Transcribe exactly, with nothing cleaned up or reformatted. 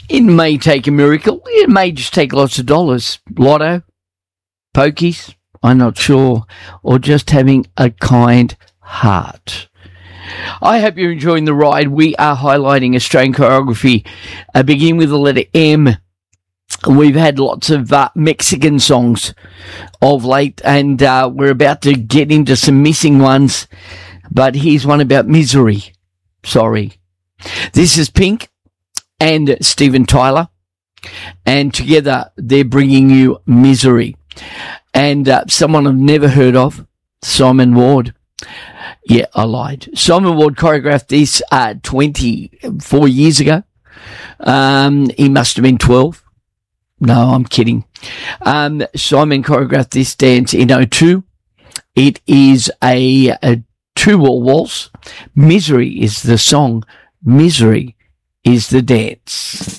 It may take a miracle. It may just take lots of dollars. Lotto, pokies, I'm not sure. Or just having a kind heart. I hope you're enjoying the ride. We are highlighting Australian choreography. I begin with the letter M. We've had lots of uh, Mexican songs of late, and uh, we're about to get into some missing ones. But here's one about misery. Sorry. This is Pink and Steven Tyler, and together they're bringing you Misery. And uh, someone I've never heard of, Simon Ward. Yeah, I lied. Simon Ward choreographed this uh, twenty-four years ago. Um, he must have been twelve. No, I'm kidding. Um, Simon choreographed this dance in oh two. It is a, a two-wall waltz. Misery is the song. Misery is the dance.